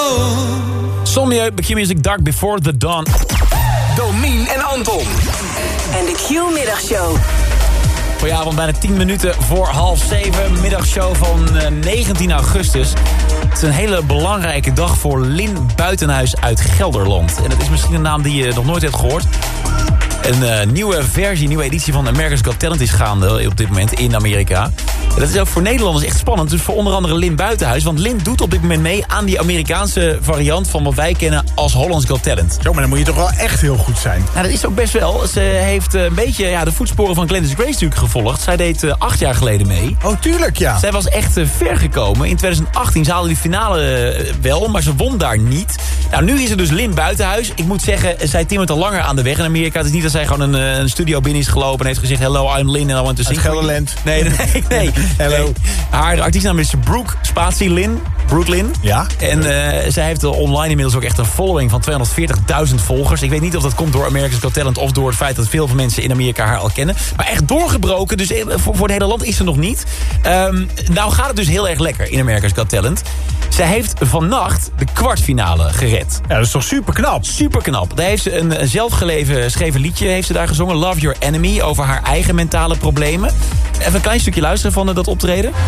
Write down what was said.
Sommieu, Q-Music, Dark Before the Dawn. Domien en Anton. En de Q-middagshow. Goedenavond, bijna 10 minuten voor 6:30. Middagshow van 19 augustus. Het is een hele belangrijke dag voor Lynn Buitenhuis uit Gelderland. En dat is misschien een naam die je nog nooit hebt gehoord. Een nieuwe editie van America's Got Talent is gaande op dit moment in Amerika. En dat is ook voor Nederlanders echt spannend. Dus voor onder andere Lynn Buitenhuis. Want Lynn doet op dit moment mee aan die Amerikaanse variant van wat wij kennen als Holland's Got Talent. Zo, maar dan moet je toch wel echt heel goed zijn. Nou, dat is ook best wel. Ze heeft een beetje de voetsporen van Glennis Grace natuurlijk gevolgd. Zij deed 8 jaar geleden mee. Oh, tuurlijk, ja. Zij was echt ver gekomen. In 2018 ze haalde die finale wel, maar ze won daar niet. Nou, nu is er dus Lynn Buitenhuis. Ik moet zeggen, zij timmert al langer aan de weg in Amerika. Het is niet dat zij gewoon een studio binnen is gelopen en heeft gezegd: hello, I'm Lynn and I want to sing. Uit Gelderland. Nee. Hello. Nee. Haar artiestnaam is Brooke Spatie Lynn. Brooklyn. Ja. En zij heeft online inmiddels ook echt een following van 240.000 volgers. Ik weet niet of dat komt door America's Got Talent of door het feit dat veel van mensen in Amerika haar al kennen. Maar echt doorgebroken, dus voor het hele land is ze nog niet. Nou gaat het dus heel erg lekker in America's Got Talent. Zij heeft vannacht de kwartfinale gered. Ja, dat is toch super knap? Super knap. Daar heeft ze een zelfgeschreven liedje heeft ze daar gezongen. Love Your Enemy, over haar eigen mentale problemen. Even een klein stukje luisteren van dat optreden.